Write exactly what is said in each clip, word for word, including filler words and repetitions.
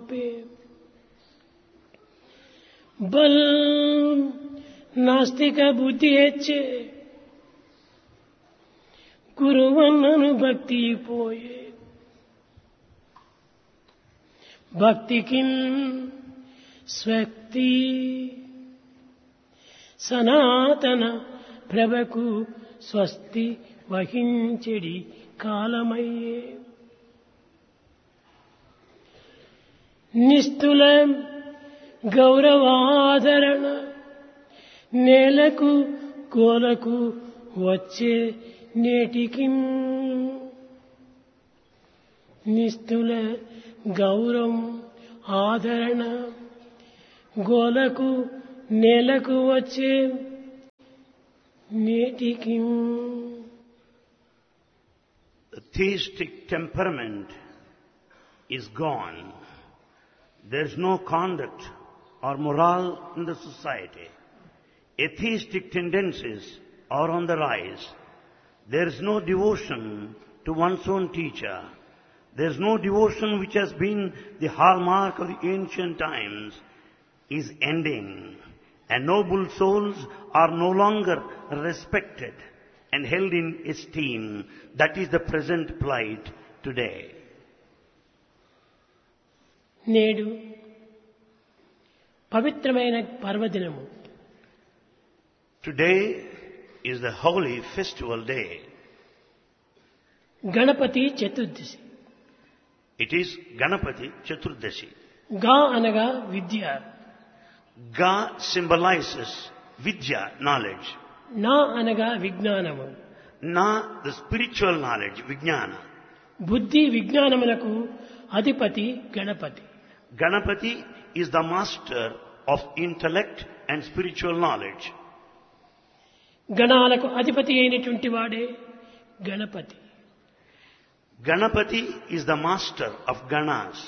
ಮಾಪೆ ಬಲ್ ನಾಸ್ತಿಕ ಬುದ್ಧಿ ಹೆಚ್ಚೆ ಗುರುವನ್ನನು ಭಕ್ತಿ ಪೋಯೆ భక్తికిం స్వక్తి సనాతన ప్రభకు స్వస్తి వహించెడి కాలమయ్యే నిస్తుల గౌరవాదరణ నేలకు గోలకు వచ్చే నేటికి నిస్తుల గౌరవం ఆదరణ గోలకు నేలకు వచ్చే నేటికి. The theistic temperament is gone. There is no conduct or morale in the society. Atheistic tendencies are on the rise. There is no devotion to one's own teacher. There is no devotion which has been the hallmark of the ancient times is ending, and noble souls are no longer respected and held in esteem. That is the present plight today. నేడు పవిత్రమైన పర్వదినము. Today is the holy festival day. Ganapati Chaturdashi. It is Ganapati Chaturdashi. గా అనగా విద్య. Ga symbolizes Vidya, knowledge. నా అనగా విజ్ఞానము. Na, the spiritual knowledge, Vijnana. బుద్ధి విజ్ఞానములకు అధిపతి Ganapati. Ganapati is the master of intellect and spiritual knowledge. గణాలకు అధిపతి అయినటువంటి వాడే Ganapati. Ganapati is the master of Ganas.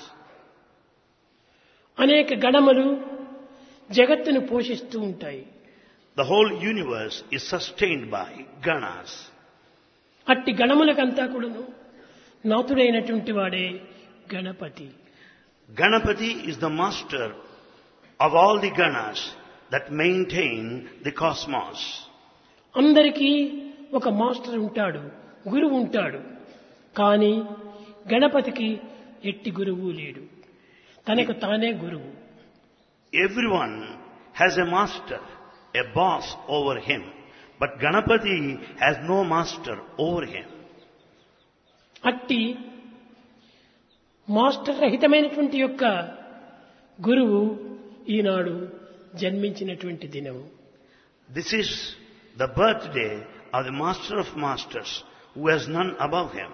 అనేక గణములు జగత్తును పోషిస్తూ ఉంటాయి. The whole universe is sustained by Ganas. అట్టి గణములకంతా కూడాను నాథుడైనటువంటి వాడే Ganapati. Ganapati is the master of all the Ganas that maintain the cosmos. అందరికీ ఒక మాస్టర్ ఉంటాడు, గురువు ఉంటాడు. కానీ గణపతికి ఎట్టి గురువు లేడు, తనకు తానే గురువు. Everyone has a master, a boss over him, but Ganapati has no master over him. అట్టి మాస్టర్ రహితమైనటువంటి యొక్క గురువు ఈనాడు జన్మించినటువంటి దినము. This is the birthday of the master of masters who has none above him.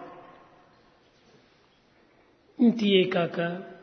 ఇంతియే కాక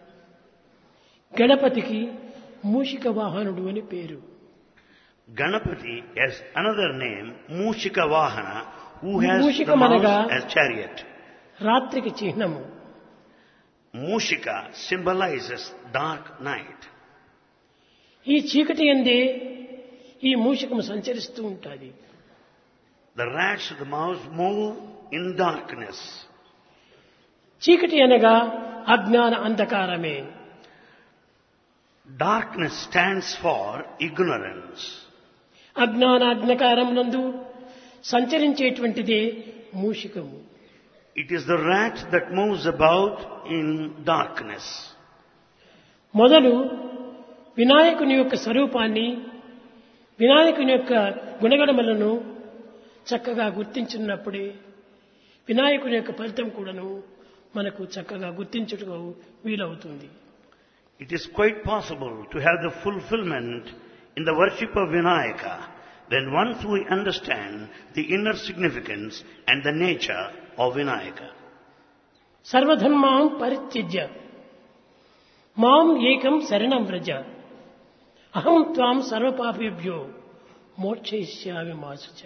గణపతికి మూషిక వాహనుడు అని పేరు. Ganapati has another name, Mushika Vahana, who has Mushika the mouse managa as chariot. రాత్రికి చిహ్నము. Mushika symbolizes dark night. ఈ చీకటి యందే ఈ మూషికము సంచరిస్తూ ఉంటుంది. The rats of the mouse move in darkness. చీకటి అనగా అజ్ఞాన అంధకారమే. Darkness stands for ignorance. అజ్ఞాన అంధకారం నందు సంచరించేటువంటిదే మూషికము. It is the rat that moves about in darkness. మొదలు వినాయకుని యొక్క స్వరూపాన్ని, వినాయకుని యొక్క గుణగణములను చక్కగా గుర్తించినప్పుడే వినాయకుని యొక్క ఫలితం కూడాను మనకు చక్కగా గుర్తించుటకు వీలవుతుంది. It is quite possible to have the fulfillment in the worship of Vinayaka when once we understand the inner significance and the nature of Vinayaka. సర్వధర్మాం పరిత్యజ్య మాం ఏకం శరణం వ్రజ అహం త్వాం సర్వపాపేభ్యో మోక్షయిష్యామి మా శుచ.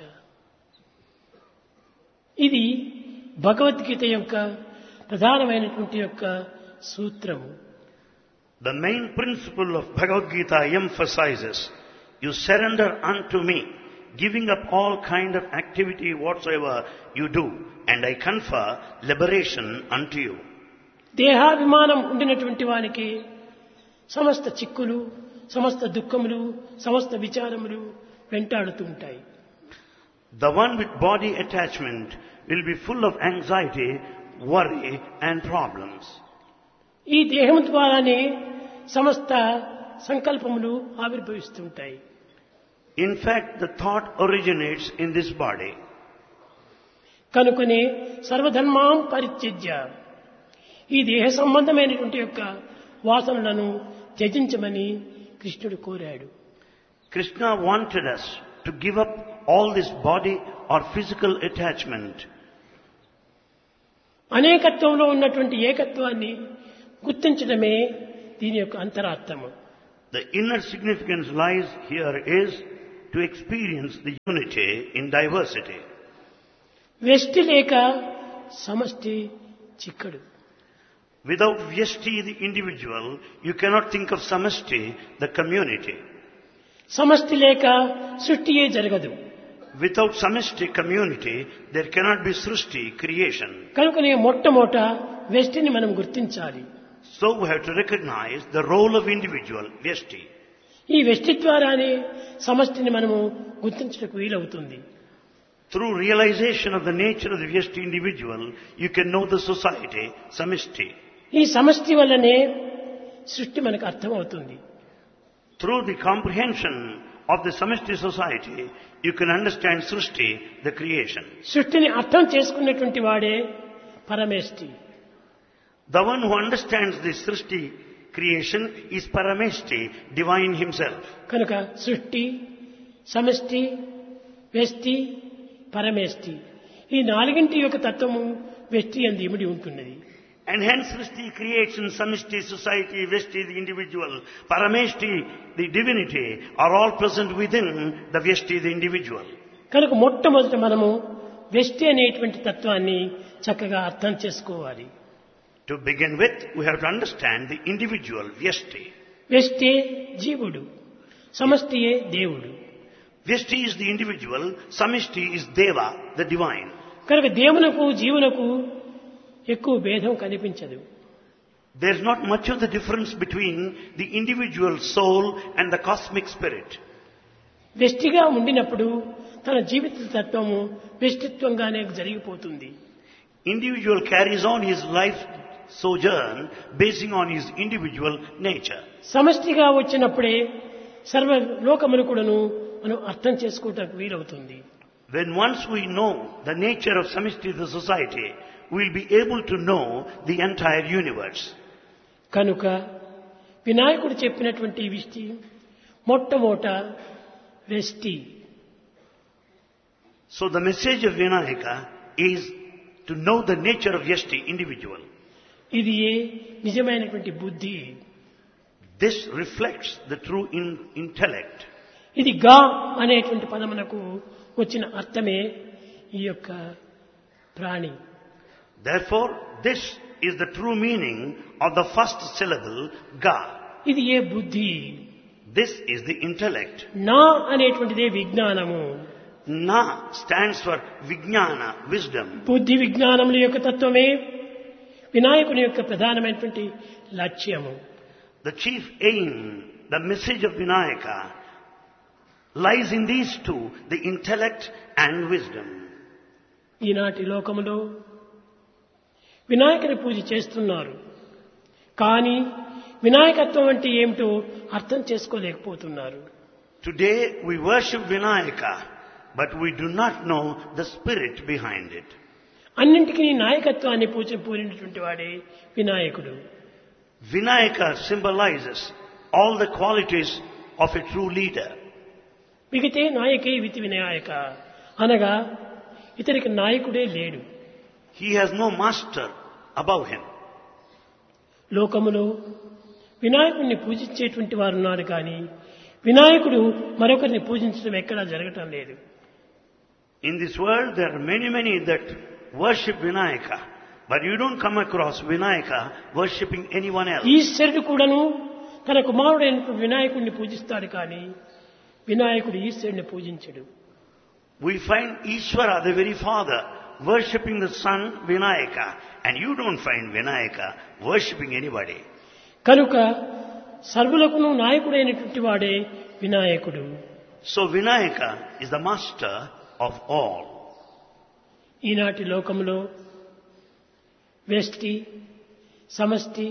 ఇది భగవద్గీత యొక్క ప్రధానమైనటువంటి యొక్క సూత్రము. The main principle of Bhagavad Gita emphasizes, you surrender unto me, giving up all kind of activity whatsoever you do, and I confer liberation unto you. దేహాభిమానం ఉండినటువంటి వానికి సమస్త చిక్కులు, సమస్త దుఃఖములు, సమస్త విచారములు వెంటాడుతూ ఉంటాయి. The one with body attachment will be full of anxiety, worry and problems. ఈ దేహం ద్వారానే సమస్త సంకల్పములు ఆవిర్భవిస్తుంటాయి. In fact, the thought originates in this body. కనుకనే సర్వధర్మాం పరిత్యజ్య, ఈ దేహ సంబంధమైనటువంటి యొక్క వాసనలను త్యజించమని కృష్ణుడు కోరాడు. Krishna wanted us to give up all this body or physical attachment. అనేకత్వంలో ఉన్నటువంటి ఏకత్వాన్ని గుర్తించడమే దీని యొక్క అంతరార్థము. The inner significance lies here is to experience the unity in diversity. వ్యష్టి లేక సమష్టి చిక్కడు. Without vyashti, the individual, you cannot think of samashti, the community. సమష్టి లేక సృష్టియే జరగదు. Without samashti community, there cannot be srushti, creation. కనుకనే మొట్టమొదట వ్యష్టిని మనం గుర్తించాలి. So we have to recognize the role of individual, vyashti. ఈ వ్యష్టి ద్వారానే సమష్టిని మనము గుర్తించడానికి వీలవుతుంది. Through realization of the nature of the vyashti individual, you can know the society, samishti. ఈ సమష్టి వల్లనే సృష్టి మనకు అర్థమవుతుంది. Through the comprehension of the samishti society, you can understand srushti, the creation. సృష్టిని అర్థం చేసుకున్నటువంటి వాడే పరమేష్టి. The one who understands the srushti creation is parameshti, divine himself. కనుక సృష్టి, సమష్టి, వ్యష్టి, పరమేష్టి, ఈ నాలుగింటి యొక్క తత్వము వ్యష్టి అందు ఇమిడి ఉంటున్నది. And hence srushti, creation, samishti, society, vyashti, the individual, parameshti, the divinity, are all present within the vyashti, the individual. కనుక మొట్టమొదట మనము వ్యష్టి అనేటువంటి తత్వాన్ని చక్కగా అర్థం చేసుకోవాలి. To begin with, we have to understand the individual, vyashti. వ్యష్టే జీవుడు, సమష్టియే దేవుడు. Vyashti is the individual, samishti is deva, the divine. కనుక దేవునకు జీవునకు ఎక్కువ భేదం కనిపించదు. There is not much of the difference between the individual soul and the cosmic spirit. వ్యష్టిగా ఉండినప్పుడు తన జీవిత తత్వము వ్యష్టిత్వంగానే జరిగిపోతుంది. Individual carries on his life sojourn basing on his individual nature. సమష్టిగా వచ్చినప్పుడే సర్వ లోకములు కూడాను మనం అర్థం చేసుకోవడానికి వీలవుతుంది. When once we know the nature of samishti, the society, we will be able to know the entire universe. కనుక వినాయకుడు చెప్పినటువంటి విషయం మొట్టమొదట వ్యష్టి. So the message of Vinayaka is to know the nature of vyashti, individual. ఇది ఏ నిజమైనటువంటి బుద్ధి. This reflects the true in, intellect. ఇది గా అనేటువంటి పదమునకు వచ్చిన అర్థమే ఈ యొక్క ప్రాణి. Therefore, this is the true meaning of the first syllable, ga. ఇది ఏ బుద్ధి. This is the intellect. నా అనేటువంటిదే విజ్ఞానము. Na stands for vijnana, wisdom. బుద్ధి విజ్ఞానముల యొక్క తత్వమే వినాయకుని యొక్క ప్రధానమైనటువంటి లక్ష్యము. The chief aim, the message of Vinayaka, lies in these two, the intellect and wisdom. ఈనాటి లోకములో వినాయకుని పూజ చేస్తున్నారు, కానీ వినాయకత్వం అంటే ఏమిటో అర్థం చేసుకోలేకపోతున్నారు. Today we worship Vinayaka, but we do not know the spirit behind it. అన్నింటికీ నాయకత్వాన్ని పూజ పూరినటువంటి వాడే వినాయకుడు. Vinayaka symbolizes all the qualities of a true leader. మిగితే నాయకే వితి Vinayaka అనగా ఇతనికి నాయకుడే లేడు. He has no master above him. లోకములో వినాయకుడిని పూజించేటువంటి వారు ఉన్నారు, కానీ వినాయకుడు మరొకరిని పూజించడం ఎక్కడా జరగటం లేదు. In this world there are many, many that worship Vinayaka, but you don't come across Vinayaka worshipping anyone else. ఈశ్వరుడు కూడాను తన కుమారుడైన వినాయకుడిని పూజిస్తాడు, కానీ వినాయకుడు ఈశ్వరుని పూజించడు. We find Ishvara, the very father, worshipping the son Vinayaka, and you don't find Vinayaka worshipping anybody. కనుక సర్వులకును నాయకుడైనటువంటి వాడే వినాయకుడు. So Vinayaka is the master of all. ఈనాటి లోకంలో వ్యష్టి సమష్టి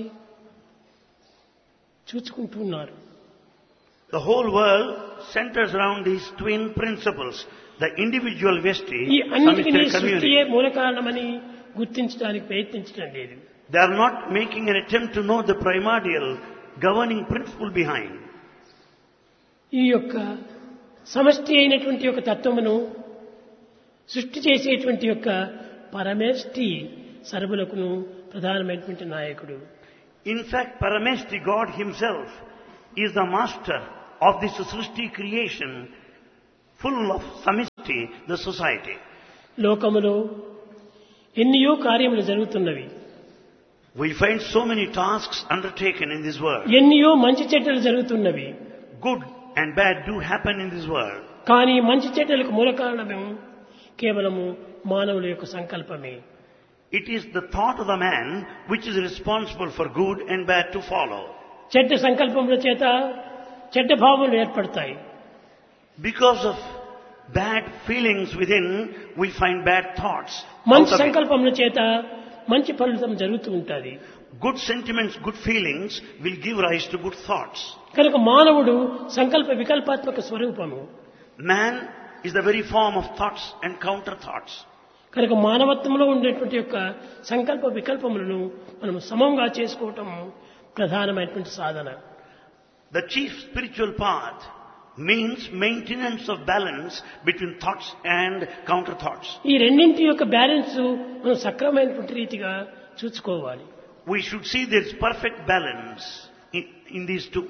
చూచుకుంటున్నారు. The whole world centers around these twin principles, the individual Vyashti, ఈ అన్నిటికీ Samishta సృష్టియే community. మూల కారణమని గుర్తించడానికి ప్రయత్నించడం లేదు. They are not making an attempt to know the primordial governing principle behind. ఈ యొక్క సమష్టి అయినటువంటి యొక్క తత్వమును సృష్టి చేసేటువంటి యొక్క పరమేష్టి సర్వులకును ప్రధానమైనటువంటి నాయకుడు. In fact, Parameshti, God himself, is the master of this Srishti creation, full of Samishti, the society. లోకములో ఎన్నో కార్యములు జరుగుతున్నవి. We find so many tasks undertaken in this world. ఎన్నో మంచి చెడ్డలు జరుగుతున్నవి. Good and bad do happen in this world. కానీ మంచి చెడ్డలకు మూల కారణము కేవలము మానవుల యొక్క సంకల్పమే. It is the thought of the man which is responsible for good and bad to follow. చెడ్డ సంకల్పముల చేత చెడ్డ భావములు ఏర్పడతాయి. Because of bad feelings within, we find bad thoughts. మంచి out of it. సంకల్పముల చేత మంచి ఫలితం జరుగుతూ ఉంటుంది. Good sentiments, good feelings will give rise to good thoughts. కనుక మానవుడు సంకల్ప వికల్పాత్మక స్వరూపము. Man is the very form of thoughts and counter thoughts. కనుక మానవత్వంలో ఉండేటువంటి యొక్క సంకల్ప వికల్పములను మనం సమంగా చేసుకోవటం ప్రధానమైనటువంటి సాధన. The chief spiritual path means maintenance of balance between thoughts and counter thoughts. ఈ రెండింటి యొక్క బ్యాలెన్స్ మనం సక్రమైనటువంటి రీతిగా చూసుకోవాలి. We should see there is perfect balance in, in these two.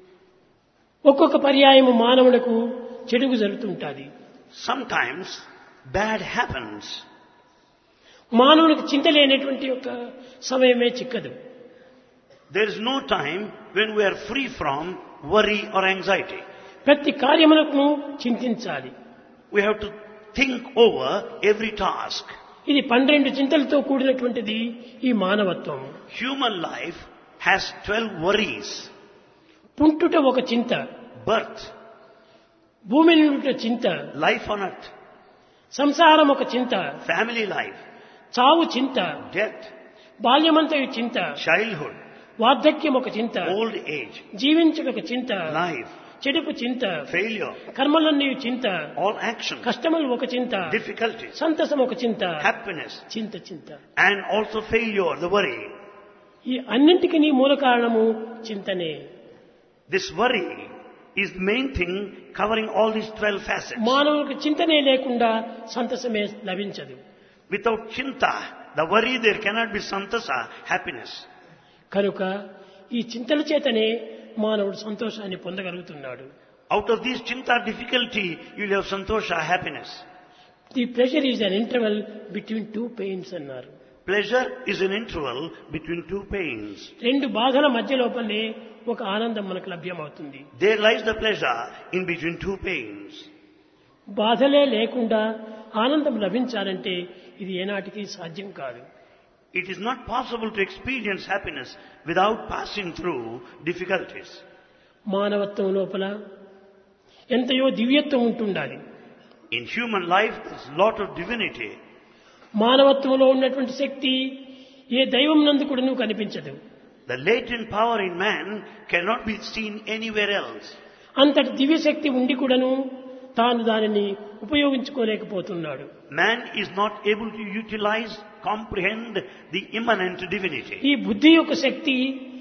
ఒక్కొక్క పర్యాయము మానవులకు చెడుగు జరుగుతుంటుంది. Sometimes bad happens. మానవునికి చింత లేనటువంటి యొక్క సమయమే చిక్కదు. There is no time when we are free from worry or anxiety. ప్రతి కార్యములకు చింతించాలి. We have to think over every task. ఇది పన్నెండు చింతలతో కూడినటువంటిది ఈ మానవత్వం. Human life has twelve worries. పుట్టుట ఒక చింత, Birth, భూమి నుండి చింత, life on earth, సంసారం ఒక చింత, family life, చావు చింత, death, బాల్యమంతయు చింత, childhood, వార్ధక్యం ఒక చింత, old age, జీవించుట ఒక చింత, life, చెడుకు చింత, failure, కర్మలన్నీ చింత, all actions, కష్టములు ఒక చింత, difficulties, సంతసం ఒక చింత, happiness, చింత చింత. and also failure, the worry. ఈ అన్నింటికి నీ మూల కారణము చింతనే. This worry is the main thing covering all these twelve facets. మానవులకు చింతనే లేకుండా సంతసమే లభించదు. Without chinta, the worry, there cannot be santasa, happiness. కనుక ఈ చింతల చేతనే మానవుడు సంతోషాన్ని పొందగలుగుతున్నాడు. Out of these chinta difficulty, you will have santosha, happiness. The pressure is an interval between two pains అన్నారు. Pleasure is an interval between two pains. రెండు బాధల మధ్య లోపలే ఒక ఆనందం మనకు లభ్యమవుతుంది. There lies the pleasure in between two pains. బాధలే లేకుండా ఆనందం లభించాలంటే ఇది ఏనాటికి సాధ్యం కాదు. It is not possible to experience happiness without passing through difficulties. మానవత్వం లోపల ఎంతయో దివ్యత్వం ఉంటుండాలి. In human life, there is a lot of divinity. మానవత్వంలో ఉన్నటువంటి శక్తి ఏ దైవం నందు కూడా నువ్వు కనిపించదు. The latent power in man cannot be seen anywhere else. అంతటి దివ్య శక్తి ఉండి కూడాను తాను దానిని ఉపయోగించుకోలేకపోతున్నాడు. Man is not able to utilize, comprehend the immanent divinity. ఈ బుద్ధి యొక్క శక్తి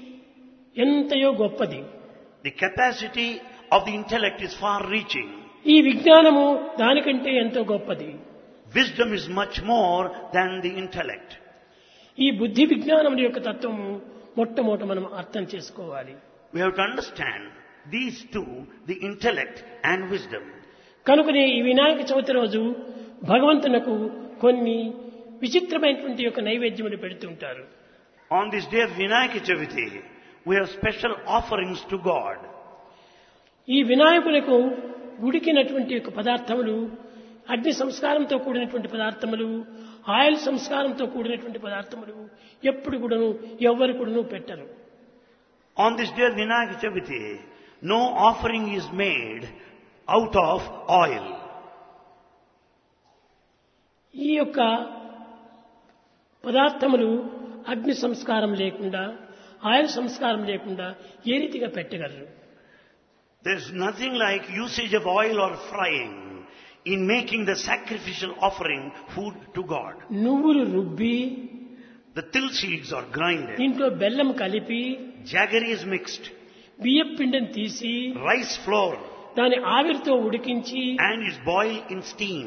ఎంతయో గొప్పది. The capacity of the intellect is far reaching. ఈ విజ్ఞానము దానికంటే ఎంతో గొప్పది. Wisdom is much more than the intellect. ఈ బుద్ధి విజ్ఞానం యొక్క తత్వము మొట్టమొదట మనం అర్థం చేసుకోవాలి. We have to understand these two, the intellect and wisdom. కనుకనే ఈ వినాయక చవితి రోజు భగవంతునకు కొన్ని విచిత్రమైనటువంటి యొక్క నైవేద్యములు పెడుతుంటారు. On this day of Vinayaka Chaviti, we have special offerings to God. ఈ వినాయకులకు ఉడికినటువంటి యొక్క పదార్థములు, అగ్ని సంస్కారంతో కూడినటువంటి పదార్థములు, ఆయిల్ సంస్కారంతో కూడినటువంటి పదార్థములు ఎప్పుడు కూడాను ఎవ్వరు కూడాను పెట్టరు. On this day of Vinayaka Chaviti, no offering is made out of oil. ఈ యొక్క పదార్థములు అగ్ని సంస్కారం లేకుండా ఆయిల్ సంస్కారం లేకుండా ఏ రీతిగా పెట్టగలరు? There's nothing like usage of oil or frying in making the sacrificial offering food to God. నువ్వులు రుబ్బి The till seeds are grinded. ఇంట్లో బెల్లం కలిపి Jaggery is mixed. బియ్యం పిండిని తీసి Rice flour దాని ఆవిరితో ఉడికించి and is boiled in steam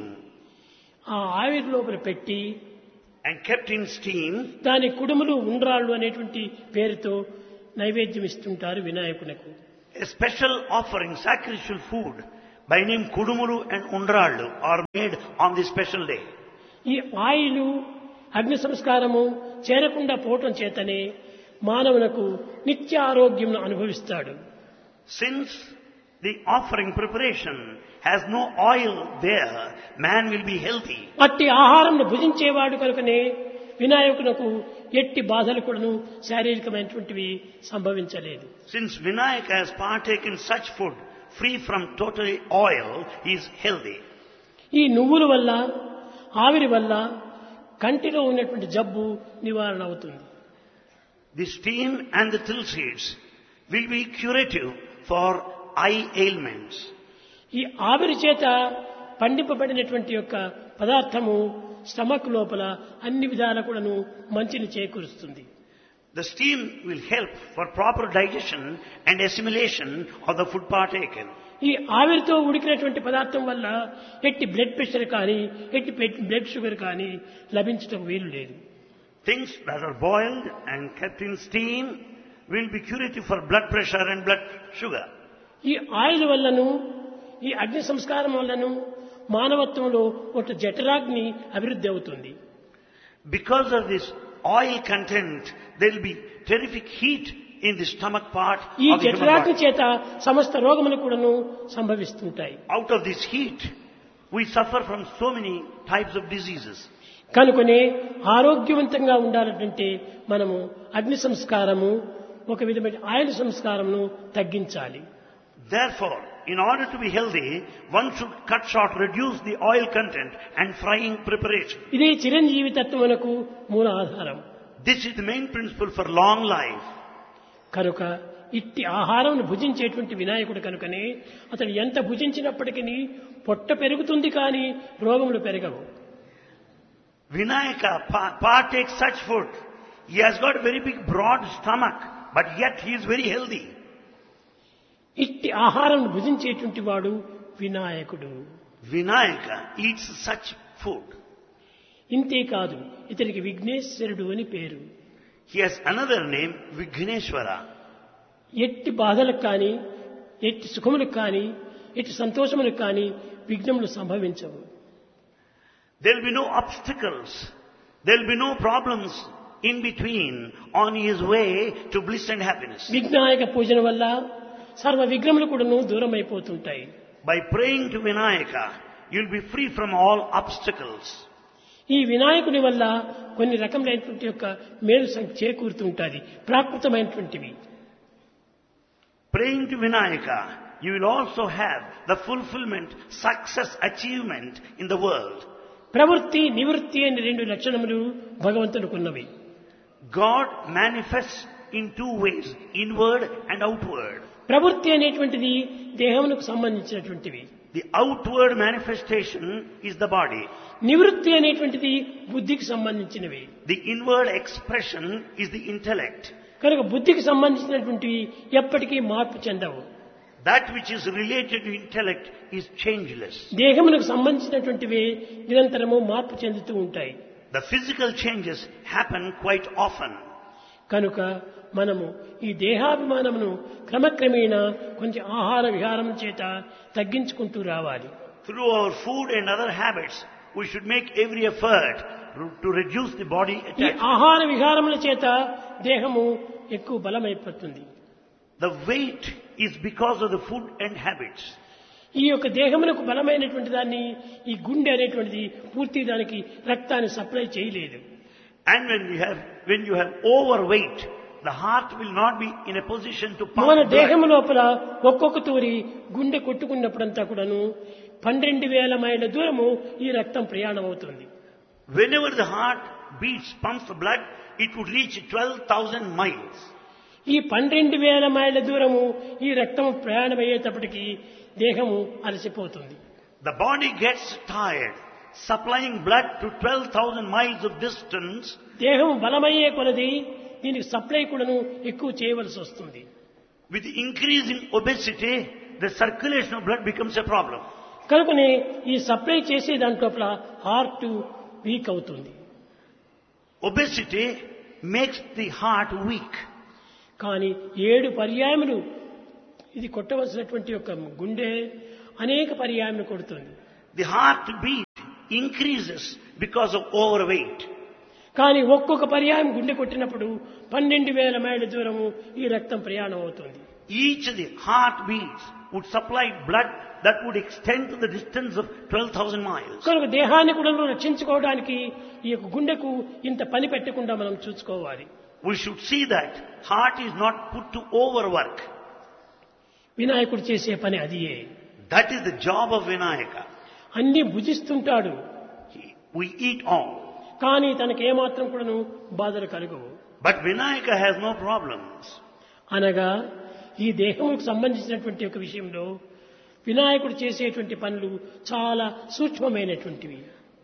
ఆ ఆవిరి లోపల పెట్టి and kept in steam. దాని కుడుములు ఉండ్రాళ్ళు అనేటువంటి పేరుతో నైవేద్యం ఇస్తుంటారు వినాయకునకు. A special offering, sacrificial food by name Kudumuru and Undrallu are made on this special day. ఈ ఆయిలు అగ్ని సంస్కారము చేరకుండా పోవటం చేతనే మానవునకు నిత్య ఆరోగ్యం అనుభవిస్తాడు. Since the offering preparation has no oil there, man will be healthy. అట్టి ఆహారంను భుజించేవాడు కనుకనే వినాయకునకు ఎట్టి బాధలు కూడాను శారీరకమైనటువంటివి సంభవించలేదు. Since Vinayaka has partaken such food free from total oil, he is healthy. ఈ నువ్వుల వల్ల ఆవిరి వల్ల కంటిలో ఉన్నటువంటి జబ్బు నివారణ అవుతుంది. The steam and the till seeds will be curative for eye ailments. ఈ ఆవిరి చేత పండింపబడినటువంటి యొక్క పదార్థము స్టమక్ లోపల అన్ని విధాల కూడాను మంచిని చేకూరుస్తుంది. The steam will help for proper digestion and assimilation of the food partaken. ఈ ఆవిరితో ఉడికినటువంటి పదార్థం వల్ల ఎట్టి బ్లడ్ ప్రెషర్ కానీ ఎట్టి బ్లడ్ షుగర్ కానీ లభించటం వీలు లేదు. Things that are boiled and kept in steam will be curative for blood pressure and blood sugar. ఈ ఆయిల్ వల్లను ఈ అగ్ని సంస్కారం వల్లను మానవత్వంలో ఒక జఠరాగ్ని అభివృద్ధి అవుతుంది. Because of this oil content, there will be terrific heat in the stomach part ఈ of the human జఠరాగ్ని body. చేత సమస్త రోగములు కూడాను సంభవిస్తుంటాయి. Out of this heat, we suffer from so many types of diseases. కనుకనే ఆరోగ్యవంతంగా ఉండాలంటే మనము అగ్ని సంస్కారము ఒక విధమైన ఆయిల్ సంస్కారమును తగ్గించాలి. Therefore, in order to be healthy, one should cut short, reduce the oil content and frying preparation. ఇదే చిరంజీవి తత్వమునకు మూల ఆధారం. This is the main principle for long life. కనుక ఇట్టి ఆహారం భుజించేటువంటి వినాయకుడు కనుకనే అతడు ఎంత భుజించినప్పటికీ పొట్ట పెరుగుతుంది కానీ రోగములు పెరగవు. Vinayaka pa- partakes such food. He has got a very big broad stomach, but yet he is very healthy. ఇట్టి ఆహారం భుజించేటువంటి వాడు వినాయకుడు. Vinayaka eats such food. ఇంతే కాదు, ఇతనికి విఘ్నేశ్వరుడు అని పేరు. He has another name, Vighneshwara. ఎట్టి బాధలకు కానీ ఎట్టి సుఖములకు కానీ ఎట్టి సంతోషములకు కానీ విఘ్నములు సంభవించవు. There will be no obstacles. There will be no problems in between on his way to bliss and happiness. విఘ్నాయక పూజన వల్ల సర్వ విఘ్నములు కూడాను దూరం అయిపోతుంటాయి. By praying to Vinayaka, you will be free from all obstacles. ఈ వినాయకుని వల్ల కొన్ని రకములైనటువంటి యొక్క మేలు సం- చేకూరుతుంటుంది, ప్రాకృతమైనటువంటివి. Praying to Vinayaka, you will also have the fulfillment, success, achievement in the world. ప్రవృత్తి నివృత్తి అనే రెండు లక్షణములు భగవంతునికున్నవి. God manifests in two ways, inward and outward. ప్రవృత్తి అనేటువంటిది దేహమునకు సంబంధించినటువంటివి. The outward manifestation is the body. నివృత్తి అనేటువంటిది బుద్ధికి సంబంధించినవి. The inward expression is the intellect. కనుక బుద్ధికి సంబంధించినటువంటివి ఎప్పటికీ మార్పు చెందవు. That which is related to intellect is changeless. దేహమునకు సంబంధించినటువంటివి నిరంతరము మార్పు చెందుతూ ఉంటాయి. The physical changes happen quite often. కనుక మనము ఈ దేహాభిమానమును క్రమక్రమేణా కొంచెం ఆహార విహారం చేత తగ్గించుకుంటూ రావాలి. Through our food and other habits, we should make every effort to reduce the body ఈ attachment. ఆహార విహారముల చేత దేహము ఎక్కువ బలమైపోతుంది. The weight is because of the food and habits. ఈ యొక్క దేహమునకు బలమైనటువంటి దాన్ని ఈ గుండె అనేటువంటిది పూర్తి దానికి రక్తాన్ని సప్లై చేయలేదు. And when you have, when you have overweight, the heart will not be in a position to pump మన blood. దేహం లోపల ఒక్కొక్క తూరి గుండె కొట్టుకున్నప్పుడంతా కూడాను పన్నెండు వేల మైళ్ళ దూరము ఈ రక్తం ప్రయాణం అవుతుంది. Whenever the heart beats, pumps the blood, it would reach twelve thousand miles. ఈ పన్నెండు వేల మైళ్ళ దూరము ఈ రక్తం ప్రయాణం అయ్యేటప్పటికి దేహము అలసిపోతుంది. The body gets tired. Supplying blood to twelve thousand miles of distance, దేహం బలమయ్యే కొలది దీనికి సప్లై కూడాను ఎక్కువ చేయవలసి వస్తుంది. with increasing obesity, the circulation of blood becomes a problem. కనుకనే ఈ సప్లై చేసే దాంట్లోపల హార్ట్ వీక్ అవుతుంది. Obesity makes the heart weak. కానీ ఏడు పర్యాయములు ఇది కొట్టవలసినటువంటి యొక్క గుండె అనేక పర్యాయములు కొడుతుంది. The heartbeat increases because of overweight. కానీ ఒక్కొక్క పర్యాయం గుండె కొట్టినప్పుడు పన్నెండు వేల మైళ్ళ దూరము ఈ రక్తం ప్రయాణం అవుతుంది. Each of the heartbeats would supply blood that would extend to the distance of twelve thousand miles. కనుక దేహాన్ని కూడా రక్షించుకోవడానికి ఈ యొక్క గుండెకు ఇంత పని పెట్టకుండా మనం చూసుకోవాలి. We should see that heart is not put to overwork. వినాయకుడు చేసే పని అదియే. That is the job of Vinayaka. అన్ని భుజిస్తుంటాడు. He- We eat all. కానీ తనకి ఏమాత్రం కూడాను బాధలు కలుగవు. But Vinayaka has no problems. అనగా ఈ దేహముకు సంబంధించినటువంటి ఒక విషయంలో వినాయకుడు చేసేటువంటి పనులు చాలా సూక్ష్మమైనటువంటివి.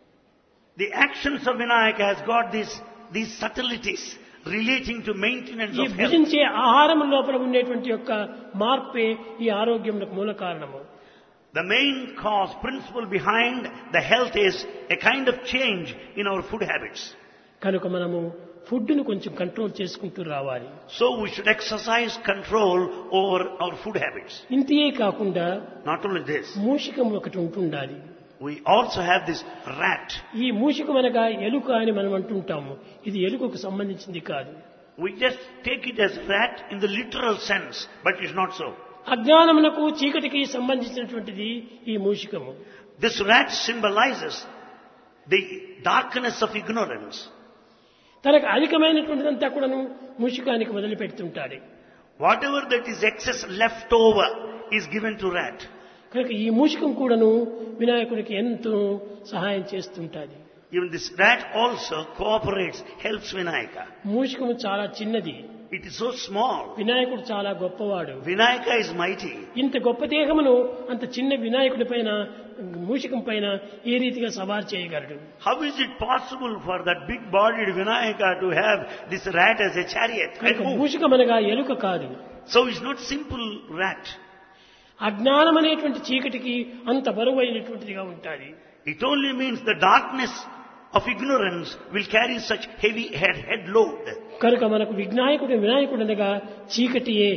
The actions of Vinayaka has got these, these subtleties relating to maintenance ఈ of health. భుజించే ఆహారం లోపల ఉండేటువంటి యొక్క మార్పే ఈ ఆరోగ్యములకు మూల కారణము. The main cause, principle behind the health is a kind of change in our food habits. కనుక మనము ఫుడ్ను కొంచెం కంట్రోల్ చేసుకుంటూ రావాలి. So we should exercise control over our food habits. ఇంతే కాకుండా Not only this, మూషికం ఒకటి ఉంటుండాలి. we also have this rat. ఈ మూషికం అనగా ఎలుక అని మనం అంటుంటాము. ఇది ఎలుకకు సంబంధించింది కాదు. We just take it as rat in the literal sense, but it's not so. అజ్ఞానమునకు చీకటికి సంబంధించినటువంటిది ఈ మూషికము. This rat symbolizes the darkness of ignorance. తనకు అధికమైనటువంటిదంతా కూడాను మూషికానికి వదిలిపెడుతుంటాడు. Whatever that is excess left over is given to rat. కనుక ఈ మూషికం కూడాను వినాయకుడికి ఎంతో సహాయం చేస్తుంటాది. Even this rat also cooperates, helps Vinayaka. మూషికము చాలా చిన్నది. It is so small. వినాయకుడు చాలా గొప్పవాడు. Vinayaka is mighty. ఇంత గొప్ప దేహమును అంత చిన్న వినాయకుడి పైన మూషికం పైన ఏ రీతిగా సవారు చేయగలడు? How is it possible for that big-bodied Vinayaka to have this rat as a chariot? and కనుక move? మూషికం అనగా ఎలుక కాదు. So it's not simple rat. అజ్ఞానం అనేటువంటి చీకటికి అంత బరువు అయినటువంటిదిగా ఉంటుంది. It only means the darkness of ignorance will carry such heavy head, head load. కనుక మనకు విఘ్నాయకుడు వినాయకుడు అనగా చీకటియే.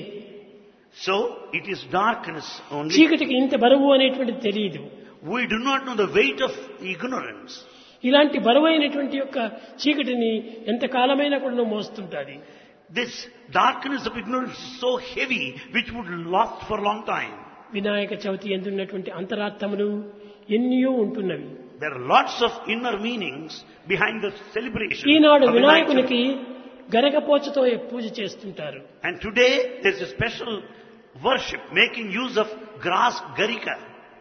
So it is darkness only. చీకటికి ఇంత బరువు అనేటువంటిది తెలియదు. We do not know the weight of ignorance. ఇలాంటి బరువు అయినటువంటి యొక్క చీకటిని ఎంత కాలమైనా కూడా మోస్తుంటాది. This darkness of ignorance is so heavy which would last for a long time. Vinayaka Chavithi ఎందున్నటువంటి అంతరార్థములు ఎన్నో ఉంటున్నవి. There are lots of inner meanings behind the celebration. Eenadu of Vinayak Chavithi. వినాయకునికి గరగపోచతో పూజ చేస్తుంటారు. And today there is a special worship making use of grass garika.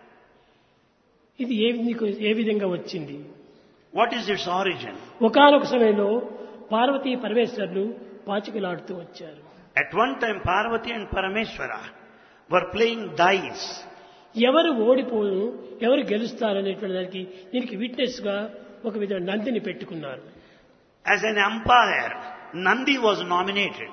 ఇది ఏ విధంగా- ఏ విధంగా వచ్చింది? What is its origin? ఒకానొక సమయంలో పార్వతీ పరమేశ్వరులు పాచికలాడుతూ వచ్చారు. At one time Parvati and Parameshwara were playing dice. ఎవరు ఓడిపోను ఎవరు గెలుస్తారనేటువంటి దానికి దీనికి విట్నెస్ గా ఒక విధంగా నందిని పెట్టుకున్నారు. As an umpire, Nandi was nominated.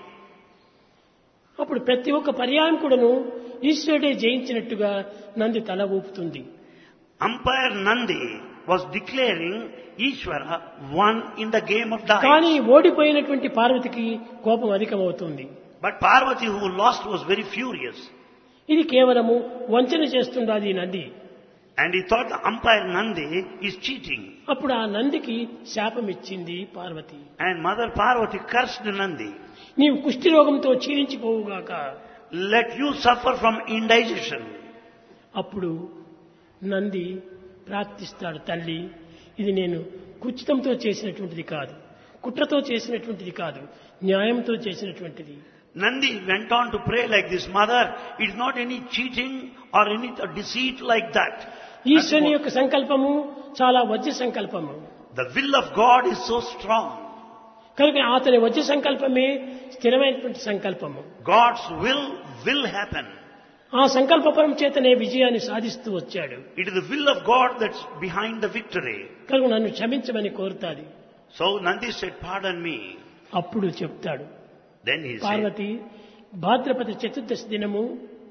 అప్పుడు ప్రతి ఒక్క పర్యాయం కూడాను ఈశ్వరుడే జయించినట్టుగా నంది తల ఊపుతుంది. Umpire Nandi was declaring Ishvara won in the game of కానీ dice. ఓడిపోయినటువంటి పార్వతికి కోపం అధికమవుతుంది. But Parvati, who lost, was very furious. ఇది కేవలము వంచన చేస్తుండాది ఈ Nandi. And he thought the umpire Nandi is cheating. అప్పుడు ఆ నందికి శాపం ఇచ్చింది Parvati. And Mother Parvati cursed Nandi. నీవు కుష్టి రోగంతో క్షీణించిపోవుగాక. Let you suffer from indigestion. అప్పుడు నంది ప్రార్థిస్తాడు, తల్లి ఇది నేను కుచితంతో చేసినటువంటిది కాదు, కుట్రతో చేసినటువంటిది కాదు, న్యాయంతో చేసినటువంటిది. Nandi went on to pray like this, Mother, it is not any cheating or any deceit like that. ఈశ్వరుని యొక్క సంకల్పము చాలా వజ్ర సంకల్పము. The will of God is so strong. కనుక అతని వజ్ర సంకల్పమే స్థిరమైనటువంటి సంకల్పము. God's will will happen. ఆ సంకల్పపరం చేతనే విజయాన్ని సాధిస్తూ వచ్చాడు. It is the will of God that's behind the victory. కనుక నన్ను క్షమించమని కోరుతాది. So Nandi said, pardon me. అప్పుడు చెప్తాడు, Then he said, పార్వతి, భాద్రపద చతుర్దశి దినము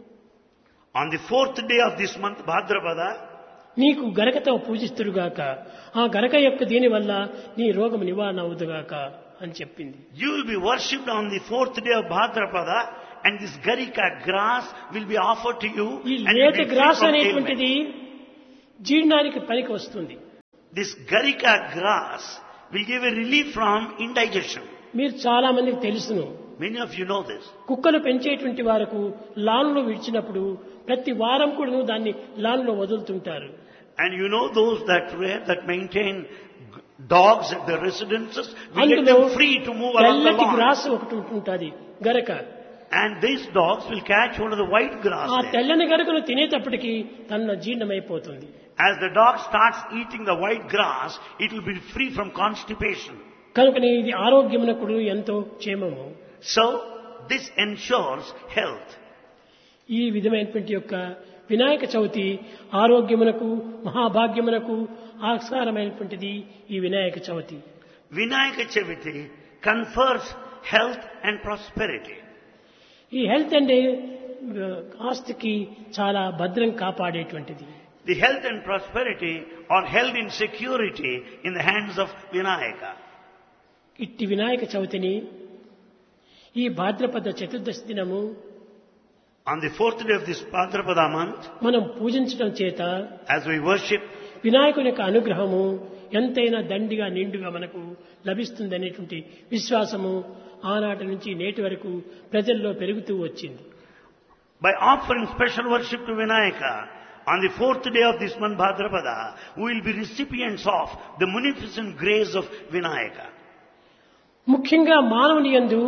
on the fourth day of this month, Bhadrapada, నీకు గరకతో పూజిస్తురుగాక, ఆ గరక యొక్క దీని వల్ల నీ రోగము నివారణ అవుదుగాక అని చెప్పింది. you will be worshipped on the fourth day of Bhadrapada, and this garika grass will be offered to you. ఈ And you will లేత be free గ్రాస్ from అనేటువంటిది ailment. జీర్ణానికి పనికి వస్తుంది. This garika grass will give a relief from indigestion. మీరు చాలా మందికి తెలుసును, Many of you know this. కుక్కలు పెంచేటువంటి వారకు లాన్లో విడిచినప్పుడు ప్రతి వారం కూడా దాన్ని లాన్లో వదులుతుంటారు. And you know those that rear, that maintain g- dogs at their residences, we let అందులో them free to move along the తెల్లటి lawn. గ్రాస్ ఒకటి ఉంటుంటుంది, గరక. And these dogs will catch hold of the white grass ఆ there. తెల్లని గరకను తినేటప్పటికి తన జీర్ణమైపోతుంది. As the dog starts eating the white grass, it will be free from constipation. కనుకనే ఇది ఆరోగ్యమునకు ఎంతో క్షేమము. So, this ensures health. ఈ విధమైనటువంటి యొక్క వినాయక చవితి ఆరోగ్యమునకు మహాభాగ్యమునకు ఆస్కారమైనటువంటిది ఈ Vinayaka Chavithi. Vinayaka Chaviti confers health and prosperity. ఈ హెల్త్ అంటే ఆ, ఆస్తికి చాలా భద్రం కాపాడేటువంటిది. The health and prosperity are held in security in the hands of Vinayaka. ఇట్టి వినాయక చవితిని ఈ భాద్రపద చతుర్దశి దినము On the fourth day of this Bhadrapada month, మనం పూజించడం చేత as we worship, వినాయకుని యొక్క అనుగ్రహము ఎంతైనా దండిగా నిండుగా మనకు లభిస్తుందనేటువంటి విశ్వాసము ఆనాటి నుంచి నేటి వరకు ప్రజల్లో పెరుగుతూ వచ్చింది. by offering special worship to Vinayaka, on the fourth day of this month Bhadrapada, we will be recipients of the munificent grace of Vinayaka. ముఖ్యంగా మానవుని యందు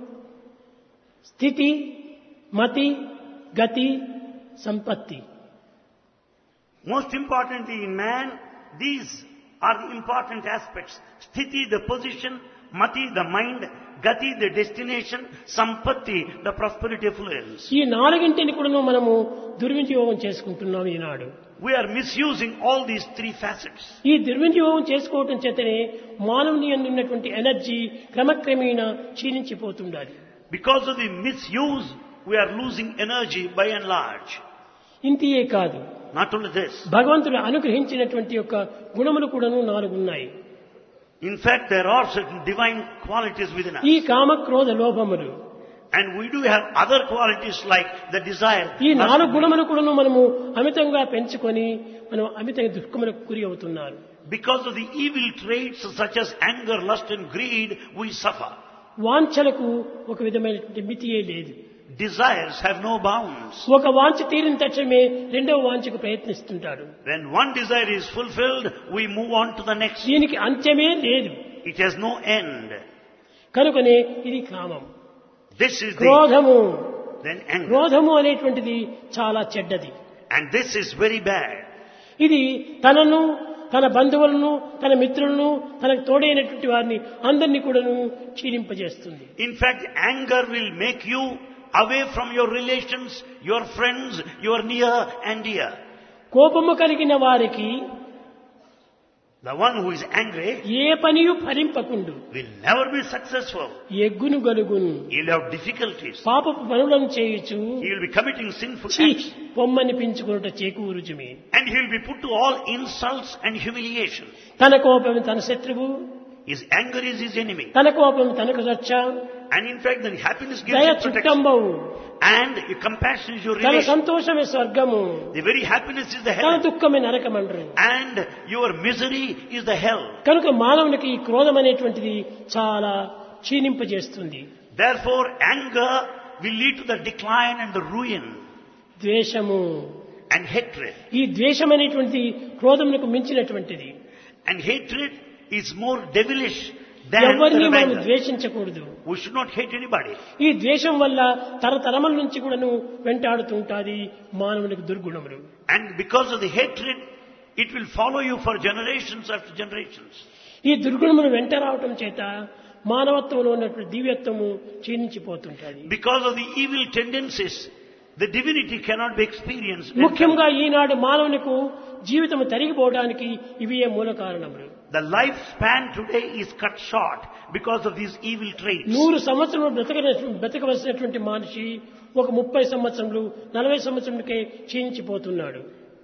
స్థితి, మతి, గతి, సంపత్తి, Most importantly in man, these are the important aspects. Sthiti, the position; Mati, the mind; Gati, the destination; Sampatti, the prosperity affluence. ఈ నాలుగింటిని కూడా మనము దుర్వినియోగం చేసుకుంటున్నాం ఈనాడు. We are misusing all these three facets. ఈ దుర్వినియోగం చేసుకోవటం చేతనే మానవుని యందు ఉన్నటువంటి energy క్రమక్రమేణా క్షీణించిపోతుండాలి. Because of the misuse, we are losing energy by and large. ఇంతియే కాదు, Not only this. భగవంతుడు అనుగ్రహించినటువంటి యొక్క గుణములు కూడాను నాలుగు ఉన్నాయి. In fact, there are certain divine qualities within us. ఈ కామ క్రోధ లోభములు, And we do have other qualities like the desire. ఈ lust, నాలుగు గుణములు కూడాను మనము అమితంగా పెంచుకొని మనం అమితంగా దుఃఖములకు గురి అవుతున్నారు. Because of the evil traits such as anger, lust and greed, we suffer. వాంఛలకు ఒక విధమైనటువంటి మితియే లేదు. Desires have no bounds. ఒక వాంఛ తీరిన తక్షణమే రెండవ వాంఛకు ప్రయత్నిస్తుంటాడు. When one desire is fulfilled, we move on to the next. దీనికి అంత్యమే లేదు. It has no end. కనుకనే ఇది కామం. This is the, క్రోధము, then anger. క్రోధము అనేటువంటిది చాలా చెడ్డది. And this is very bad. ఇది తనను, తన బంధువులను, తన మిత్రులను, తనకు తోడైనటువంటి వారిని అందరినీ కూడాను క్షీణింపజేస్తుంది. In fact, anger will make you away from your relations, your friends, your near and dear. కోపము కలిగిన వారికి The one who is angry A పనియు ఫలింపకుండు, will never be successful. ఎగ్గును గలుగును, He will have difficulties. పాపపు పనులను చేయుచు He will be committing sinful చీ acts. పొమ్మని పించుకున్నట చేకూరుచుమి. And he will be put to all insults and humiliation. తన కోపం తన శత్రువు, His anger is his enemy. తన కోపం తనకు రక్ష, And in fact, then happiness gives దయ him protection. చుట్టంబవు, And your compassion is your తన relation. సంతోషమే స్వర్గము, The very happiness is the తన heaven. దుఃఖమే నరకమండ్రు. And your misery is the hell. కనుక మానవునికి ఈ క్రోధం అనేటువంటిది చాలా క్షీణింపజేస్తుంది. Therefore, anger will lead to the decline and the ruin ద్వేషము, and hatred. ఈ ద్వేషం అనేటువంటిది క్రోధమునకు మించినటువంటిది. And hatred is more devilish than the ఎవరిని మనం rebellion. ద్వేషించకూడదు. We should not hate anybody. ఈ ద్వేషం వల్ల తరతరముల నుంచి కూడాను వెంటాడుతుంటాది మానవునికి దుర్గుణములు. And because of the hatred, it will follow you for generations after generations. ఈ దుర్గుణములు వెంట రావటం చేత మానవత్వంలో ఉన్నటువంటి దివ్యత్వము క్షీణించిపోతుంటాది. Because of the evil tendencies, the divinity cannot be experienced. ముఖ్యంగా ఈనాడు మానవునికి జీవితం తరిగిపోవడానికి ఇవే మూల కారణములు. The lifespan today is cut short because of these evil traits. నూరు సంవత్సరములు బ్రతక బ్రతకవలసినటువంటి మనిషి ఒక ముప్పై సంవత్సరములు నలభై సంవత్సరములకే క్షీణించిపోతున్నాడు.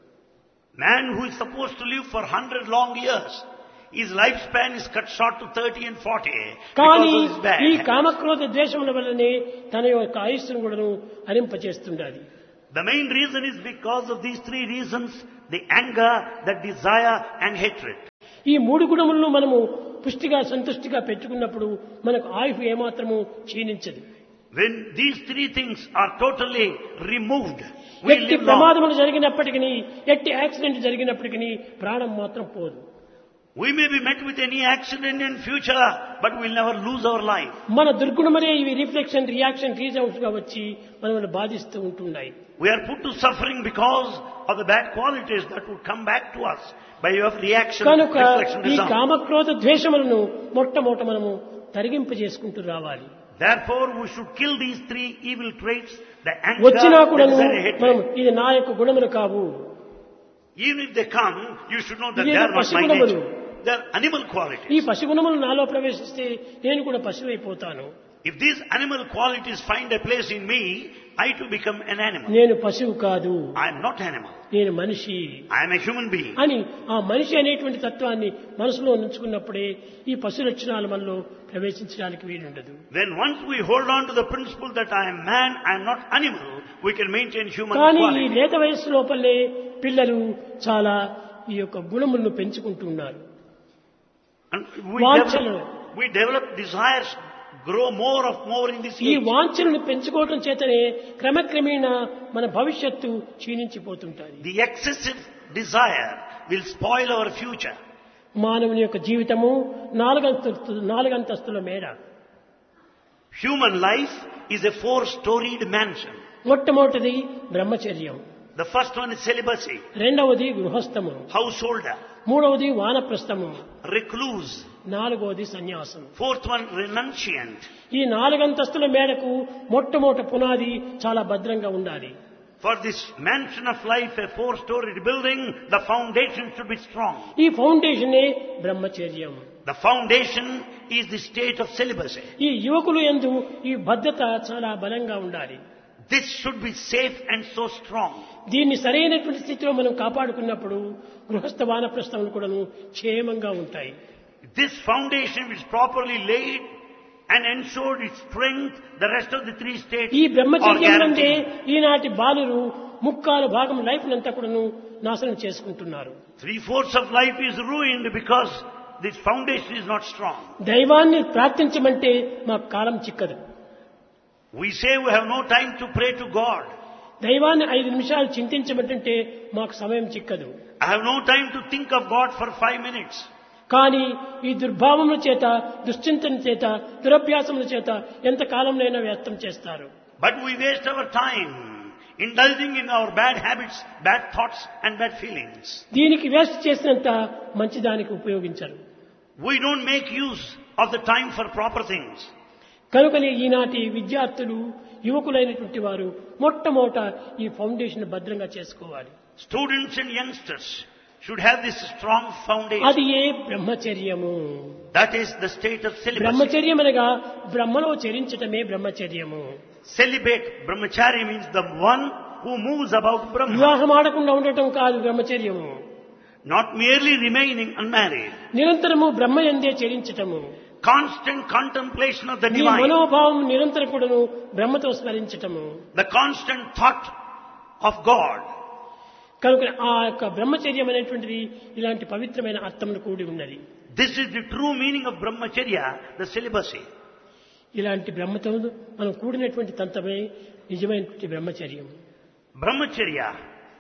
Man who is supposed to live for one hundred long years, his lifespan is cut short to thirty and forty కానీ because of his bad ఈ habits. కామక్రోధ ద్వేషముల వల్లనే తన యొక్క ఆయుస్సును కూడాను హరింపచేస్తుండాలి. The main reason is because of these three reasons: the anger, the desire and hatred. ఈ మూడు గుణములను మనము పుష్టిగా సంతుష్టిగా పెట్టుకున్నప్పుడు మనకు ఆయువు ఏమాత్రము క్షీణించదు. When these three things are totally removed, we ఎట్టి live long. ప్రమాదములు జరిగినప్పటికీ ఎట్టి యాక్సిడెంట్ జరిగినప్పటికీ ప్రాణం మాత్రం పోదు. We may be met with any accident in future, but we'll never lose our life. మన దుర్గుణమనే ఇవి రిఫ్లెక్షన్ రియాక్షన్ రీజౌట్స్ గా వచ్చి మనల్ని బాధిస్తూ ఉంటున్నాయి. We are put to suffering because of the bad qualities that would come back to us by way of reaction, కనుక reflection, ఈ result. కామక్రోధ ద్వేషములను మొట్టమొదట మనము తరిగింప చేసుకుంటూ రావాలి. Therefore, we should kill these three evil traits: the anger, వచ్చినా the కూడాను desire, and మనం hatred. ఇది నా యొక్క గుణములు కావు. Even if they come, you should know that ఇవి they are not my పశుగుణములు. nature. They are animal ఈ qualities. పశుగుణములు నాలో ప్రవేశిస్తే నేను కూడా పశువైపోతాను. If these animal qualities find a place in me, I too become an animal. నేను పశువు కాదు, I am not animal. నేను మనిషి I am a human being. అని ఆ మనిషి అనేటువంటి తత్వాన్ని మనసులో ఉంచుకున్నప్పుడే ఈ పశు లక్షణాలు మనలో ప్రవేశించడానికి వీలుండదు. Then once we hold on to the principle that I am man, I am not animal, we can maintain human కానీ ఈ quality. లేత వయస్సు లోపలే పిల్లలు చాలా ఈ యొక్క గుణములను పెంచుకుంటున్నారు. And we వాంఛలు. develop, we develop desires, grow more of more in this ఈ age. వాంఛలను పెంచుకోవటం చేతనే క్రమక్రమేణా మన భవిష్యత్తు క్షీణించిపోతుంటుంది. The excessive desire will spoil our future. మానవుని యొక్క జీవితము నాలుగంతస్తు నాలుగంతస్తుల మేడ. Human life is a four-storied mansion. మొట్టమొదటిది బ్రహ్మచర్యం, The first one is celibacy, రెండవది గృహస్థము, householder, మూడవది వానప్రస్థము, recluse. నాలుగవది సన్యాసం. Fourth one, renunciant. ఈ నాలుగంతస్తుల మేడకు మొట్టమొదటి పునాది చాలా భద్రంగా ఉండాలి. For this mansion of life, a four-storied building, the foundation should be strong. ఈ ఫౌండేషనే బ్రహ్మచర్యం. The foundation is the state of celibacy. ఈ యువకులు యందు ఈ భద్రత చాలా బలంగా ఉండాలి. This should be safe and so strong. దీన్ని సరైనటువంటి స్థితిలో మనం కాపాడుకున్నప్పుడు గృహస్థ వానప్రస్థములు కూడాను క్షేమంగా ఉంటాయి. This foundation is properly laid and ensured its strength, the rest of the three states ఈ are బ్రహ్మచర్యం అంటే guaranteed. ఈనాటి బాలురు ముక్కాలు భాగం లైఫ్ నంతా కూడాను నాశనం చేసుకుంటున్నారు. Three-fourths of life is ruined because this foundation is not strong. దైవాన్ని ప్రార్థించమంటే మాకు కాలం చిక్కదు. We say we have no time to pray to God. దైవాన్ని ఐదు నిమిషాలు చింతించమంటే మాకు సమయం చిక్కదు. I have no time to think of God for five minutes. కానీ ఈ దుర్భావముల చేత, దుశ్చింతన చేత, దురభ్యాసముల చేత ఎంత కాలంనైనా వ్యర్థం చేస్తారు. But we waste our time indulging in our bad habits, bad thoughts and bad feelings. దీనికి వేస్ట్ చేసినంత మంచిదానికి ఉపయోగించరు. We don't make use of the time for proper things. కనుకనే ఈనాటి విద్యార్థులు, యువకులైనటువంటి వారు మొట్టమొదట ఈ ఫౌండేషన్ భద్రంగా చేసుకోవాలి. Students and youngsters should have this strong foundation. అది ఏ బ్రహ్మచర్యము. That is the state of celibacy. బ్రహ్మచర్యం అనగా బ్రహ్మలో చరించటమే బ్రహ్మచర్యము. Celibate, brahmachari means the one who moves about Brahma. వివాహం ఆడకుండా ఉండటం కాదు బ్రహ్మచర్యము. Not merely remaining unmarried. నిరంతరము బ్రహ్మ యందే చరించటము. Constant contemplation of the ఈ divine. మనోభావం నిరంతరం కూడాను బ్రహ్మతో స్మరించటము. The constant thought of God. కనుక ఆ యొక్క బ్రహ్మచర్యం అనేటువంటిది ఇలాంటి పవిత్రమైన అర్థములు కూడి ఉన్నది. This is the true meaning of brahmacharya, the celibacy. ఇలాంటి బ్రహ్మతో మనం కూడినటువంటి తంత్రమే నిజమైనటువంటి బ్రహ్మచర్యం. Brahmacharya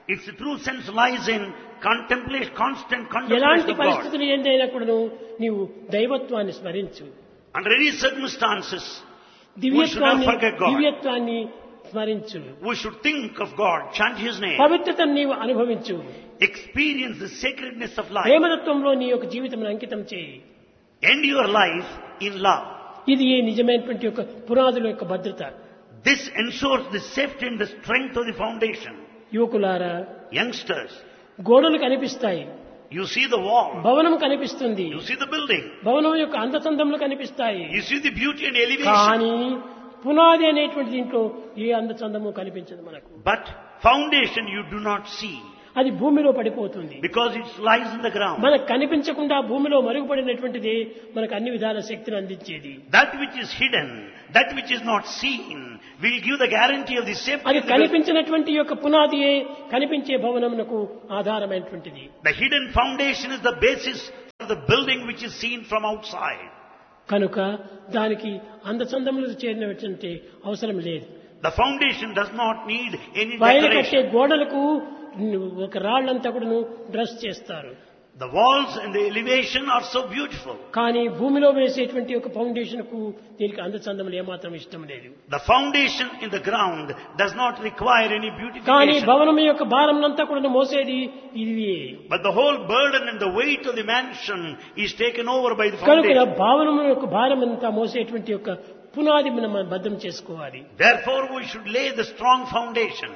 Its true sense lies in contemplation, constant contemplation ఎలాంటి of God. పరిస్థితులు ఏందైనా కూడాను నీవు దైవత్వాన్ని స్మరించు. Under any circumstances, దివ్యత్వాన్ని forget God. దివ్యత్వాన్ని స్మరించు. we should think of God, chant His name, పవిత్రతను నీవు అనుభవించు. experience the sacredness of life, ప్రేమతత్వంలో నీ యొక్క జీవితం అంకితం చేయి. end your life in love. ఇది ఈ నిజమైనటువంటి యొక్క పునాదుల యొక్క భద్రత. This ensures the safety and the strength of the foundation. యువకులారా, Youngsters, గోడలు కనిపిస్తాయి, you see the wall, భవనం కనిపిస్తుంది, you see the building, భవనం యొక్క అందచందములు కనిపిస్తాయి. you see the beauty and elevation, కానీ పునాది అనేటువంటి దీంట్లో ఏ అందచందము కనిపించదు మనకు. but foundation you do not see అది భూమిలో పడిపోతుంది. because it lies in the ground. మనకు కనిపించకుండా భూమిలో మరుగుపడినటువంటిది మనకు అన్ని విధాల శక్తిని అందించేది. That which is hidden, that which is not seen, will give the guarantee of the safety. అది of the- కనిపించినటువంటి యొక్క పునాదియే కనిపించే భవనమునకు ఆధారమైనటువంటిది. The hidden foundation is the basis for the building which is seen from outside. కనుక దానికి అందచందములు చేరినటువంటి అవసరం లేదు. The foundation does not need any పైన కట్టే decoration. గోడలకు ఒక రాళ్లంతా కూడా డ్రెస్ చేస్తారు. The walls and the elevation are so beautiful. కానీ భూమిలో వేసేటువంటి ఒక ఫౌండేషన్ కు దీనికి అందచందములు ఏమాత్రం ఇష్టం లేదు. The foundation in the ground does not require any కానీ beautification. భవనం యొక్క భారంనంతా కూడా మోసేది ఇది. But the whole burden and the weight of the mansion is taken over by the కనుక foundation. భవనం యొక్క భారం అంతా మోసేటువంటి యొక్క పునాది మనం భద్రం చేసుకోవాలి. Therefore we should lay the strong foundation.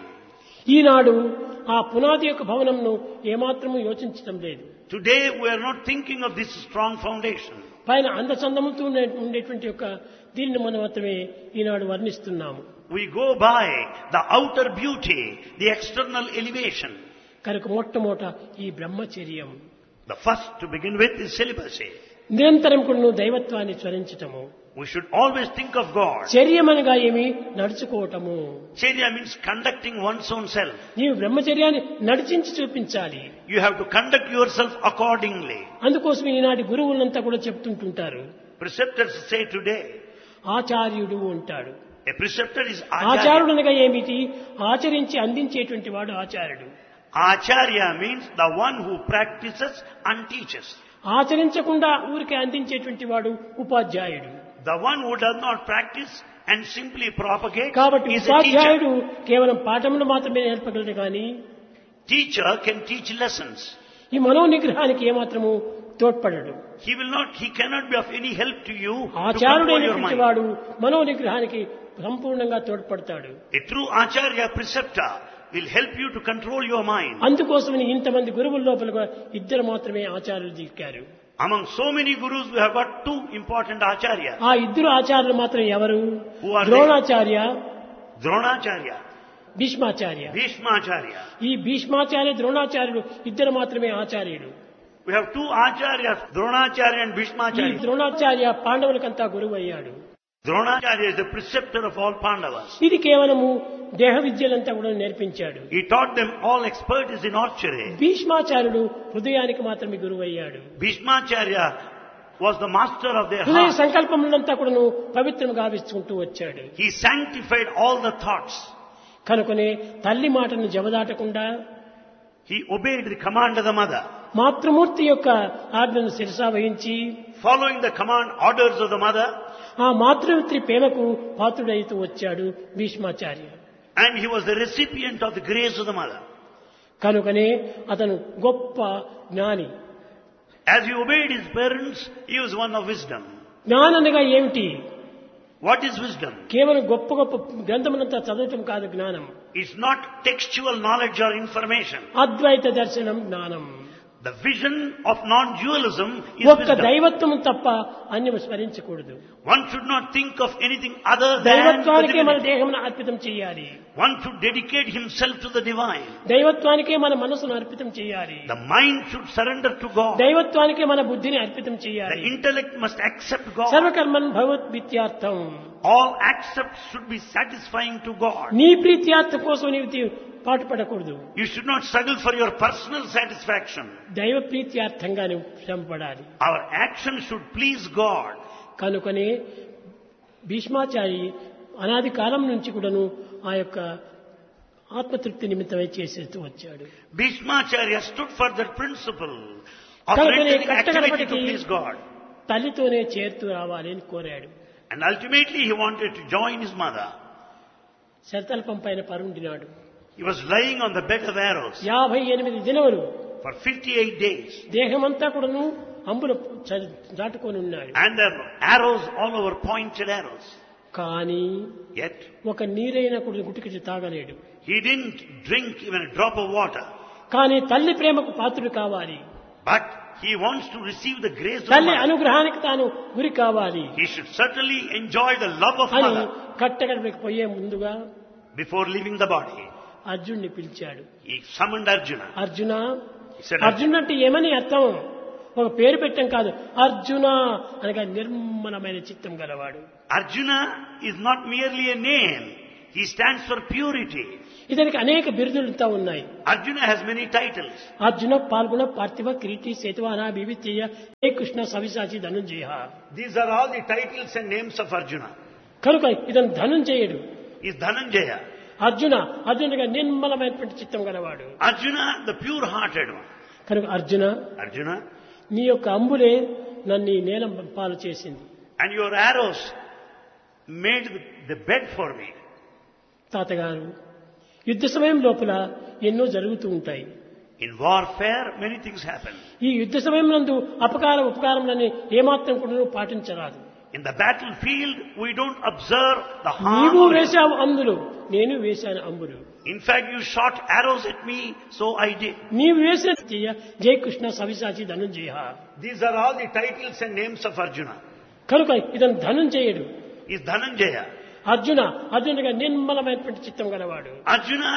ఈనాడు ఆ పునాది యొక్క భవనంను ఏమాత్రము యోచించడం లేదు. Today we are not thinking of this strong foundation. పైన అందచందముతో ఉండే- ఉండేటువంటి యొక్క దీన్ని మనం మాత్రమే ఈనాడు వర్ణిస్తున్నాము. We go by the outer beauty, the external elevation. కనుక మొట్టమొదట ఈ బ్రహ్మచర్యం The first to begin with is celibacy. నిరంతరం కూడా నువ్వు దైవత్వాన్ని స్మరించటము. We should always think of God. చర్యమనగా ఏమి నడుచుకోవటము. Charya means conducting one's own self. నీవు బ్రహ్మచర్యాన్ని నడిచించి చూపించాలి. You have to conduct yourself accordingly. అందుకోసం ఈనాటి గురువులంతా కూడా చెప్తుంటుంటారు. Preceptors say today, ఆచార్యుడు అంటాడు. a preceptor is Acharya. ఆచార్యుడు అనగా ఏమిటి? ఆచరించి అందించేటువంటి వాడు ఆచార్యుడు. Acharya means the one who practices and teaches. ఆచరించకుండా ఊరికే అందించేటువంటి వాడు ఉపాధ్యాయుడు. The one who does not practice and simply propagate కాబట్టి is a teacher. ఉపాధ్యాయుడు కేవలం పాఠములు మాత్రమే నేర్పగలడు కానీ Teacher can teach lessons. ఈ మనో నిగ్రహానికి ఏమాత్రము తోడ్పడడు. He will not, he cannot be of any help to you to control your ఆచార్యుడైనటువంటి mind. వాడు మనో నిగ్రహానికి సంపూర్ణంగా తోడ్పడతాడు. A true Acharya preceptor will help you to control your mind. అందుకోసమని ఇంతమంది గురువుల లోపల ఇద్దరు మాత్రమే ఆచార్యులు దిక్కారు. Among so many gurus, we have got two important acharyas. ఆ ఇద్దరు ఆచార్యులు మాత్రం ఎవరు? Who are they? Dronacharya, Dronacharya, Bhishmacharya. Bhishmacharya. ఈ భీష్మాచార్య ద్రోణాచార్యులు ఇద్దరు మాత్రమే ఆచార్యులు. We have two acharyas, Dronacharya and ఈ Bhishmacharya. ద్రోణాచార్య పాండవులకంతా గురువు అయ్యాడు. Dronacharya is the preceptor of all Pandavas. ఇది కేవలము దేహ విద్యలంతా కూడా నేర్పించాడు. He taught them all expertise in archery. భీష్మాచార్యుడు హృదయానికి మాత్రమే గురువు అయ్యాడు. Bhishmacharya was the master of their హృదయ heart. సంకల్పములంతా కూడాను పవిత్రం గావించుకుంటూ వచ్చాడు. He sanctified all the thoughts. కనుకనే తల్లి మాటను జవదాటకుండా He obeyed the command of the mother. మాతృమూర్తి యొక్క ఆజ్ఞను శిరసా వహించి Following the command orders of the mother, ఆ మాతృత్రి ప్రేమకు పాత్రుడైతూ వచ్చాడు Bhishmacharya. and he was the recipient of the grace of the mother. కనుకనే అతను గొప్ప జ్ఞాని. As he obeyed his parents, he was one of wisdom. జ్ఞాననగా ఏమిటి? What is wisdom? కేవలం గొప్ప గొప్ప గ్రంథములంతా చదవటం కాదు జ్ఞానం. It's not textual knowledge or information. అద్వైత దర్శనం జ్ఞానం. The vision of non-dualism is ఒక్క wisdom. దైవత్వం తప్ప అన్యం స్మరించకూడదు. One should not think of anything other than the దైవత్వానికే మన divinity. దేహమును అర్పితం చేయాలి. One should dedicate himself to the divine. దైవత్వానికే మన మనసును అర్పితం చేయాలి. The mind should surrender to God. దైవత్వానికే మన బుద్ధిని అర్పితం The చేయాలి. intellect must accept God. సర్వకర్మన్ భగవద్విత్యార్థం. All accepts should be satisfying to God. నీ ప్రీత్యార్థ కోసం నీవు పాటుపడకూడదు. You should not struggle for your personal satisfaction. దైవ ప్రీత్యార్థంగా నువ్వు శ్రమపడాలి. Our action should please God. కనుకనే భీష్మాచారి అనాది కాలం నుంచి కూడాను ఆ యొక్క ఆత్మతృప్తి నిమిత్తమై చేసేస్తూ వచ్చాడు. Bhishmacharya stood for that principle of కనుకనే rendering activity to కట్టకడపటికి please God. తల్లితోనే చేరుతూ రావాలి అని కోరాడు. And ultimately he wanted to join his mother. శరతల్పం పైన పరుండినాడు. He was lying on the bed of arrows యాభై ఎనిమిది దినములు for fifty-eight days. దేహమంతా కూడాను అంబుల దాటుకొని ఉన్నాడు. And there were arrows all over, pointed arrows. కానీ Yet ఒక నీరైన కూడా గుటికి తాగలేడు. he didn't drink even a drop of water. కానీ తల్లి ప్రేమకు పాత్రుడు కావాలి. But he wants to receive the grace of the తల్లి mother. అనుగ్రహానికి తాను గురి కావాలి He should certainly enjoy the love of అని mother కట్టకడపకి పోయే ముందుగా before leaving the body. అర్జున్ని పిలిచాడు. He summoned Arjuna. Arjuna, He said, Arjun అంటే ఏమని అర్థం? ఒక పేరు పెట్టం కాదు, అర్జున అనగా నిర్మలమైన చిత్తం గలవాడు. Arjuna is not merely a name. He stands for purity. ఇతనికి అనేక బిరుదులతో ఉన్నాయి. Arjuna has many titles. Arjuna, పాల్గొన, పార్థివ, కిరీటి, సేతువాన, వివిత్య, ఏ Krishna, సవిసాచి, Dhanunjaya. These are all the titles and names of Arjuna. కనుక ఇతను ధనుంజయుడు. He is Dhananjaya. అర్జున, అర్జునుడిగా నిర్మలమైనటువంటి చిత్తం గలవాడు. Arjuna, the pure-hearted one. కనుక అర్జున, Arjuna, నీ యొక్క అంబులే నన్ను ఈ నేల పాలు చేసింది. and your arrows made the bed for me. తాతగారు, యుద్ధ సమయం లోపల ఎన్నో జరుగుతూ ఉంటాయి. In warfare, many things happen. ఈ యుద్ధ సమయం నందు అపకార ఉపకారములని ఏమాత్రం కూడా పాటించరాదు. In the battlefield, we don't observe the నీవు harm. వేశావు అంబులు, నేను వేశాను అంబులు. In fact, you shot arrows at me, so I did. నీవు వేసిన జయ Krishna, సవిసాచి, Dhanunjaya. These are all the titles and names of Arjuna. కనుక ఇతను ధనుంజయుడు. He is Dhananjaya. అర్జున, అర్జునుడిగా నిర్మలమైనటువంటి చిత్తం గలవాడు. Arjuna